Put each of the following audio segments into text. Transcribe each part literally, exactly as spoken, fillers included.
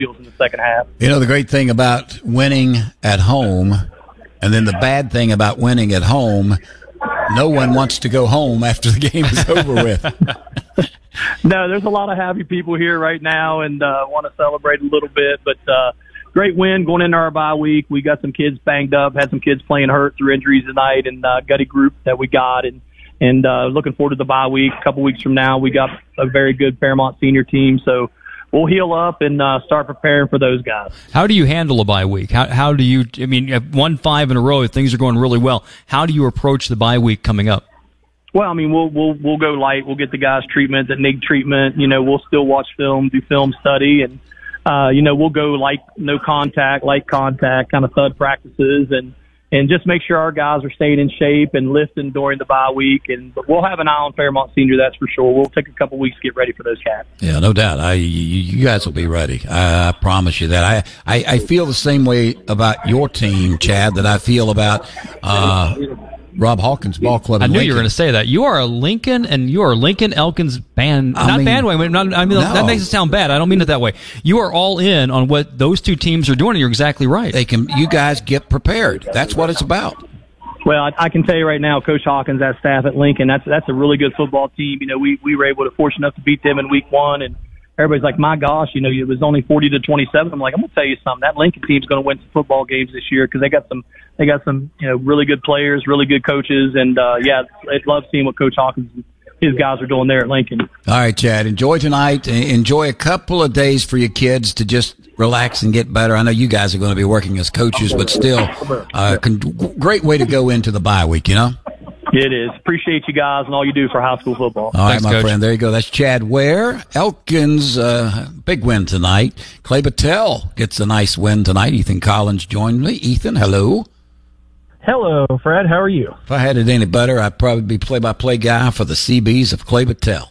Fields in the second half. You know, the great thing about winning at home, and then the bad thing about winning at home, no one wants to go home after the game is over with. No, there's a lot of happy people here right now and uh, want to celebrate a little bit. But uh, great win going into our bye week. We got some kids banged up, had some kids playing hurt through injuries tonight, and uh, got a group that we got. And, and uh, looking forward to the bye week. A couple weeks from now, we got a very good Fairmont senior team. So we'll heal up and uh, start preparing for those guys. How do you handle a bye week? How how do you, I mean, you have won five in a row, things are going really well. How do you approach the bye week coming up? Well, I mean, we'll we'll we'll go light. We'll get the guys treatment, that need treatment. You know, we'll still watch film, do film study, and uh, you know, we'll go light, no contact, light contact, kind of thud practices, and and just make sure our guys are staying in shape and lifting during the bye week. And but we'll have an eye on Fairmont Senior, that's for sure. We'll take a couple weeks to get ready for those cats. Yeah, no doubt. I you, you guys will be ready. I, I promise you that. I, I I feel the same way about your team, Chad, that I feel about uh, Rob Hawkins Ball Club. I knew Lincoln. you were going to say that. You are a Lincoln, and you are Lincoln Elkins band, I not mean, bandwagon. Not, I mean, no. that makes it sound bad. I don't mean it that way. You are all in on what those two teams are doing, and you're exactly right. They can. You guys get prepared. That's what it's about. Well, I, I can tell you right now, Coach Hawkins, that staff at Lincoln, that's that's a really good football team. You know, we we were able to fortunate enough to beat them in week one, and everybody's like, my gosh, you know, it was only forty to twenty-seven. I'm like, I'm gonna tell you something. That Lincoln team's gonna win some football games this year because they got some they got some you know really good players, really good coaches, and uh, yeah, I'd love seeing what Coach Hawkins and his guys are doing there at Lincoln. All right, Chad, enjoy tonight. Enjoy a couple of days for your kids to just relax and get better. I know you guys are going to be working as coaches, but still, uh, con- great way to go into the bye week, you know? It is. Appreciate you guys and all you do for high school football. All right, Thanks, my Coach. friend. There you go. That's Chad Ware. Elkins, uh, big win tonight. Clay Battelle gets a nice win tonight. Ethan Collins joined me. Ethan, hello. Hello, Fred. How are you? If I had it any better, I'd probably be play-by-play guy for the C Bs of Clay Battelle.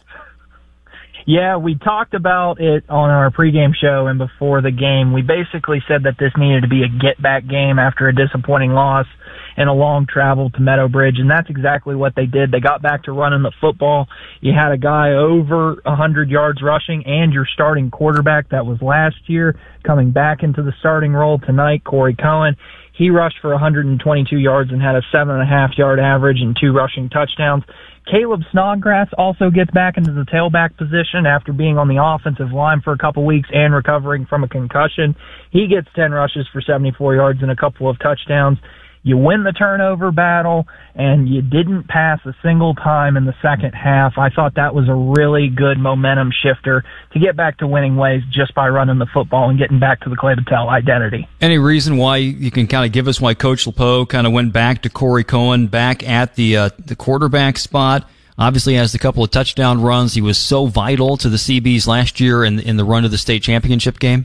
Yeah, we talked about it on our pregame show and before the game. We basically said that this needed to be a get-back game after a disappointing loss and a long travel to Meadowbridge, and that's exactly what they did. They got back to running the football. You had a guy over one hundred yards rushing, and your starting quarterback that was last year coming back into the starting role tonight, Corey Cohen. He rushed for one hundred twenty-two yards and had a seven and a half yard average and two rushing touchdowns. Caleb Snodgrass also gets back into the tailback position after being on the offensive line for a couple weeks and recovering from a concussion. He gets ten rushes for seventy-four yards and a couple of touchdowns. You win the turnover battle, and you didn't pass a single time in the second half. I thought that was a really good momentum shifter to get back to winning ways just by running the football and getting back to the Clay Battelle identity. Any reason why you can kind of give us why Coach LePeau kind of went back to Corey Cohen back at the uh, the quarterback spot? Obviously has a couple of touchdown runs. He was so vital to the C Bs last year in, in the run to the state championship game.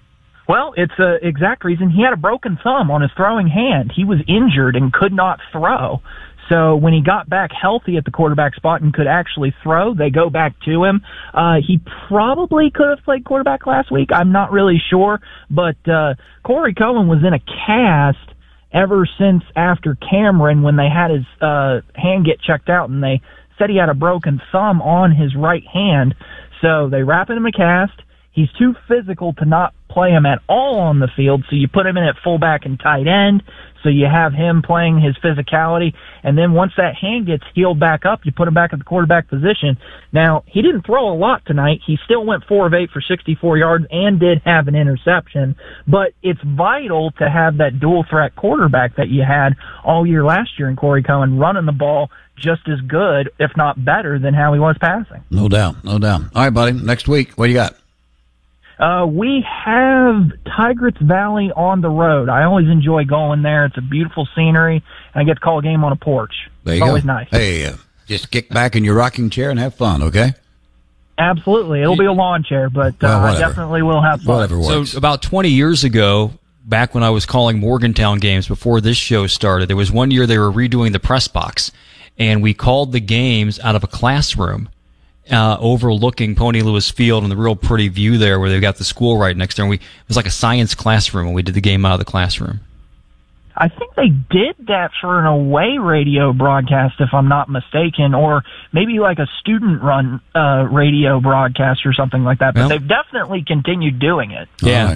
Well, it's the exact reason. He had a broken thumb on his throwing hand. He was injured and could not throw. So when he got back healthy at the quarterback spot and could actually throw, they go back to him. Uh, he probably could have played quarterback last week. I'm not really sure. But uh, Corey Cohen was in a cast ever since after Cameron when they had his uh, hand get checked out, and they said he had a broken thumb on his right hand. So they wrap him in a cast. He's too physical to not play him at all on the field, so you put him in at fullback and tight end, so you have him playing his physicality, and then once that hand gets healed back up, you put him back at the quarterback position. Now, he didn't throw a lot tonight. He still went four of eight for sixty-four yards and did have an interception, but it's vital to have that dual-threat quarterback that you had all year last year in Corey Cohen running the ball just as good, if not better, than how he was passing. No doubt, no doubt. All right, buddy, next week, what do you got? Uh, we have Tigritz Valley on the road. I always enjoy going there. It's a beautiful scenery, and I get to call a game on a porch. There you it's go. Always nice. Hey, uh, just kick back in your rocking chair and have fun, okay? Absolutely. It'll be a lawn chair, but uh, Well, I whatever. definitely will have fun. Whatever works. So about twenty years ago, back when I was calling Morgantown games before this show started, there was one year they were redoing the press box, and we called the games out of a classroom uh, overlooking Pony Lewis Field and the real pretty view there where they've got the school right next there. And we, it was like a science classroom, and we did the game out of the classroom. I think they did that for an away radio broadcast, if I'm not mistaken, or maybe like a student-run uh, radio broadcast or something like that. But well, they've definitely continued doing it. Yeah,